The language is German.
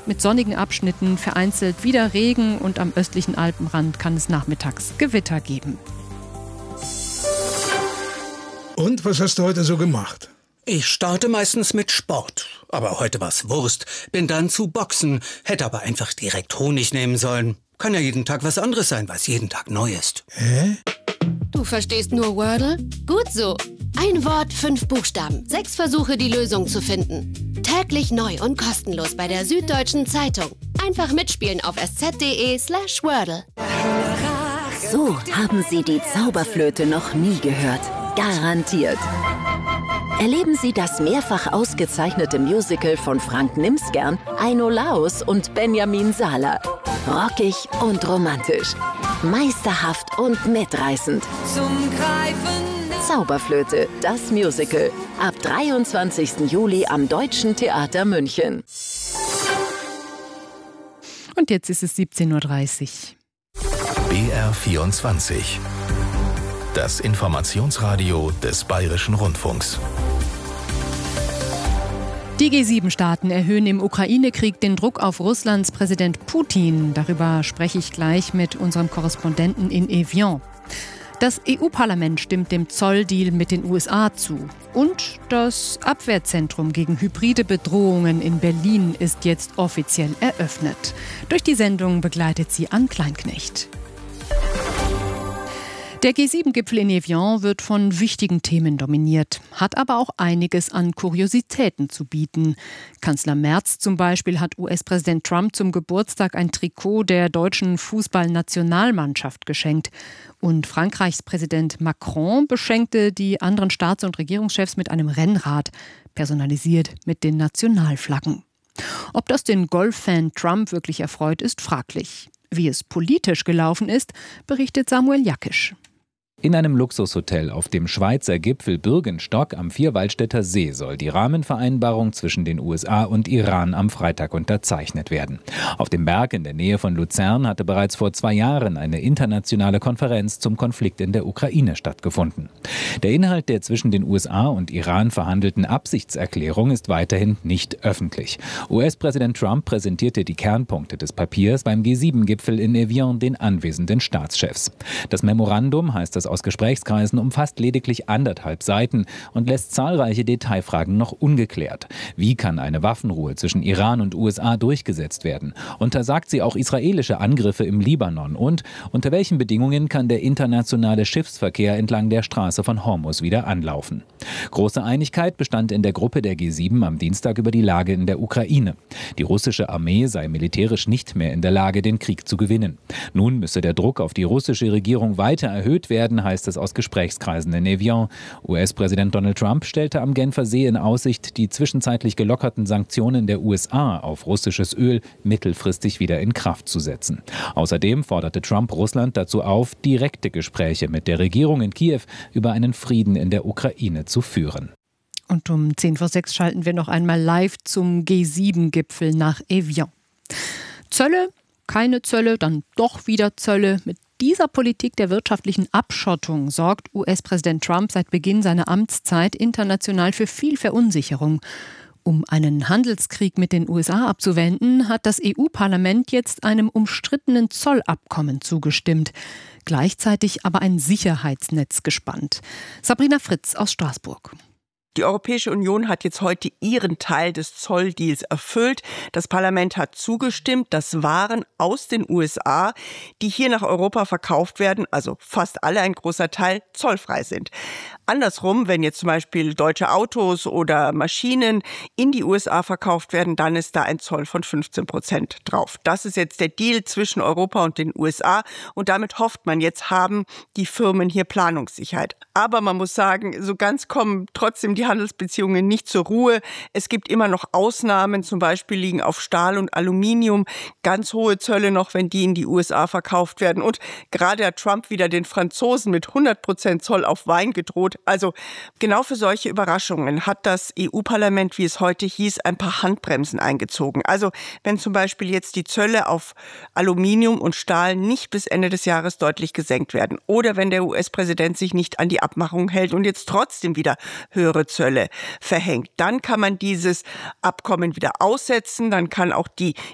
mit sonnigen Abschnitten, vereinzelt wieder Regen und am östlichen Alpenrand kann es nachmittags Gewitter geben. Und was hast du heute so gemacht? Ich starte meistens mit Sport. Aber heute war's Wurst. Bin dann zu Boxen. Hätte aber einfach direkt Honig nehmen sollen. Kann ja jeden Tag was anderes sein, was jeden Tag neu ist. Hä? Du verstehst nur Wordle? Gut so. Ein Wort, 5 Buchstaben. 6 Versuche, die Lösung zu finden. Täglich neu und kostenlos bei der Süddeutschen Zeitung. Einfach mitspielen auf sz.de/Wordle. So haben Sie die Zauberflöte noch nie gehört. Garantiert. Erleben Sie das mehrfach ausgezeichnete Musical von Frank Nimsgern, Aino Laos und Benjamin Sala. Rockig und romantisch. Meisterhaft und mitreißend. Zum Greifen. Zauberflöte, das Musical. Ab 23. Juli am Deutschen Theater München. Und jetzt ist es 17:30 Uhr. BR24. Das Informationsradio des Bayerischen Rundfunks. Die G7-Staaten erhöhen im Ukraine-Krieg den Druck auf Russlands Präsident Putin. Darüber spreche ich gleich mit unserem Korrespondenten in Evian. Das EU-Parlament stimmt dem Zolldeal mit den USA zu. Und das Abwehrzentrum gegen hybride Bedrohungen in Berlin ist jetzt offiziell eröffnet. Durch die Sendung begleitet sie Ann Kleinknecht. Der G7-Gipfel in Evian wird von wichtigen Themen dominiert, hat aber auch einiges an Kuriositäten zu bieten. Kanzler Merz zum Beispiel hat US-Präsident Trump zum Geburtstag ein Trikot der deutschen Fußballnationalmannschaft geschenkt. Und Frankreichs Präsident Macron beschenkte die anderen Staats- und Regierungschefs mit einem Rennrad, personalisiert mit den Nationalflaggen. Ob das den Golffan Trump wirklich erfreut, ist fraglich. Wie es politisch gelaufen ist, berichtet Samuel Jakisch. In einem Luxushotel auf dem Schweizer Gipfel Bürgenstock am Vierwaldstätter See soll die Rahmenvereinbarung zwischen den USA und Iran am Freitag unterzeichnet werden. Auf dem Berg in der Nähe von Luzern hatte bereits vor 2 Jahren eine internationale Konferenz zum Konflikt in der Ukraine stattgefunden. Der Inhalt der zwischen den USA und Iran verhandelten Absichtserklärung ist weiterhin nicht öffentlich. US-Präsident Trump präsentierte die Kernpunkte des Papiers beim G7-Gipfel in Evian den anwesenden Staatschefs. Das Memorandum, heißt das aus Gesprächskreisen, umfasst lediglich 1,5 Seiten und lässt zahlreiche Detailfragen noch ungeklärt. Wie kann eine Waffenruhe zwischen Iran und USA durchgesetzt werden? Untersagt sie auch israelische Angriffe im Libanon? Und unter welchen Bedingungen kann der internationale Schiffsverkehr entlang der Straße von Hormuz wieder anlaufen? Große Einigkeit bestand in der Gruppe der G7 am Dienstag über die Lage in der Ukraine. Die russische Armee sei militärisch nicht mehr in der Lage, den Krieg zu gewinnen. Nun müsse der Druck auf die russische Regierung weiter erhöht werden, heißt es aus Gesprächskreisen in Evian. US-Präsident Donald Trump stellte am Genfer See in Aussicht, die zwischenzeitlich gelockerten Sanktionen der USA auf russisches Öl mittelfristig wieder in Kraft zu setzen. Außerdem forderte Trump Russland dazu auf, direkte Gespräche mit der Regierung in Kiew über einen Frieden in der Ukraine zu führen. Und um 5:10 schalten wir noch einmal live zum G7-Gipfel nach Evian. Zölle, keine Zölle, dann doch wieder Zölle. Mit dieser Politik der wirtschaftlichen Abschottung sorgt US-Präsident Trump seit Beginn seiner Amtszeit international für viel Verunsicherung. Um einen Handelskrieg mit den USA abzuwenden, hat das EU-Parlament jetzt einem umstrittenen Zollabkommen zugestimmt. Gleichzeitig aber ein Sicherheitsnetz gespannt. Sabrina Fritz aus Straßburg. Die Europäische Union hat jetzt heute ihren Teil des Zolldeals erfüllt. Das Parlament hat zugestimmt, dass Waren aus den USA, die hier nach Europa verkauft werden, also fast alle, ein großer Teil, zollfrei sind. Andersrum, wenn jetzt zum Beispiel deutsche Autos oder Maschinen in die USA verkauft werden, dann ist da ein Zoll von 15% drauf. Das ist jetzt der Deal zwischen Europa und den USA und damit hofft man jetzt, haben die Firmen hier Planungssicherheit. Aber man muss sagen, so ganz kommen trotzdem die Handelsbeziehungen nicht zur Ruhe. Es gibt immer noch Ausnahmen, zum Beispiel liegen auf Stahl und Aluminium ganz hohe Zölle noch, wenn die in die USA verkauft werden. Und gerade hat Trump wieder den Franzosen mit 100% Zoll auf Wein gedroht. Also genau für solche Überraschungen hat das EU-Parlament, wie es heute hieß, ein paar Handbremsen eingezogen. Also wenn zum Beispiel jetzt die Zölle auf Aluminium und Stahl nicht bis Ende des Jahres deutlich gesenkt werden oder wenn der US-Präsident sich nicht an die Abmachung hält und jetzt trotzdem wieder höhere Zölle verhängt, dann kann man dieses Abkommen wieder aussetzen, dann kann auch die